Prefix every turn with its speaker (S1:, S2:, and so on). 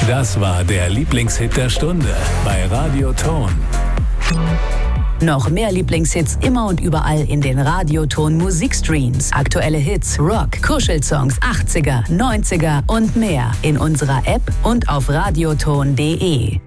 S1: Das war der Lieblingshit der Stunde bei Radio Ton.
S2: Noch mehr Lieblingshits immer und überall in den Radioton Musikstreams. Aktuelle Hits, Rock, Kuschelsongs, 80er, 90er und mehr in unserer App und auf radioton.de.